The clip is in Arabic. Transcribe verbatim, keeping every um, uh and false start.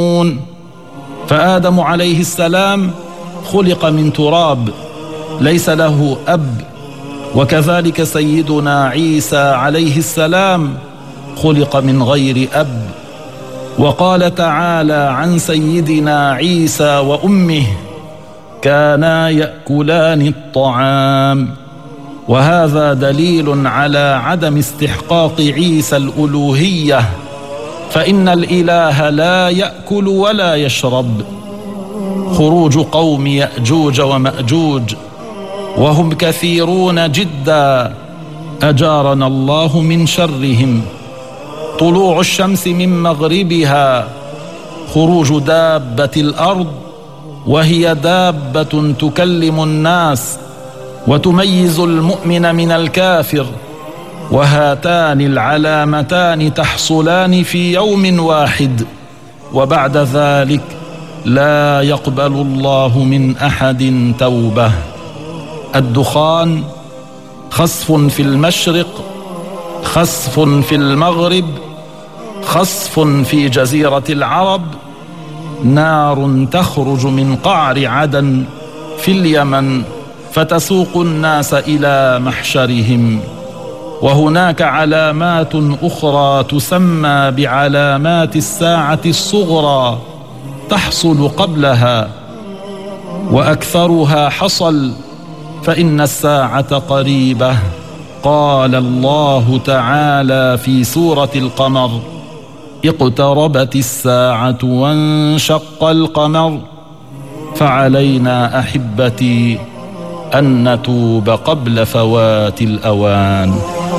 فآدم عليه السلام خلق من تراب ليس له أب، وكذلك سيدنا عيسى عليه السلام خلق من غير أب. وقال تعالى عن سيدنا عيسى وأمه: كانا يأكلان الطعام. وهذا دليل على عدم استحقاق عيسى الألوهية، فإن الإله لا يأكل ولا يشرب. خروج قوم يأجوج ومأجوج وهم كثيرون جدا، أجارنا الله من شرهم. طلوع الشمس من مغربها، خروج دابة الأرض وهي دابة تكلم الناس وتميز المؤمن من الكافر، وهاتان العلامتان تحصلان في يوم واحد، وبعد ذلك لا يقبل الله من أحد توبة. الدخان خسف في المشرق، خسف في المغرب، خسف في جزيرة العرب، نار تخرج من قعر عدن في اليمن فتسوق الناس إلى محشرهم. وهناك علامات أخرى تسمى بعلامات الساعة الصغرى تحصل قبلها، وأكثرها حصل، فإن الساعة قريبة. قال الله تعالى في سورة القمر: اقتربت الساعة وانشق القمر. فعلينا أحبتي أن نتوب قبل فوات الأوان.